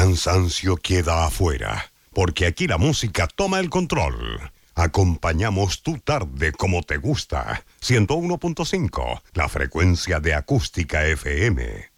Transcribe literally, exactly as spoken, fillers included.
cansancio queda afuera, porque aquí la música toma el control. Acompañamos tu tarde como te gusta. ciento uno punto cinco, la frecuencia de Acústica F M.